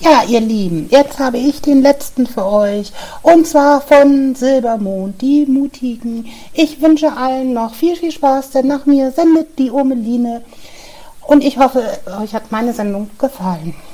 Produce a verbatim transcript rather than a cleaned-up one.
Ja, ihr Lieben, jetzt habe ich den letzten für euch und zwar von Silbermond, die Mutigen. Ich wünsche allen noch viel, viel Spaß, denn nach mir sendet die Urmeline und ich hoffe, euch hat meine Sendung gefallen.